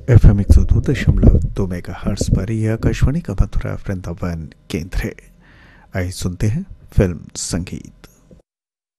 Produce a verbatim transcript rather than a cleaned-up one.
F M एक सौ दो दशमलव दो मेगा हर्ट्स पर यह आकाशवाणी का मथुरा वृंदावन केंद्र है। आइए सुनते हैं फिल्म संगीत।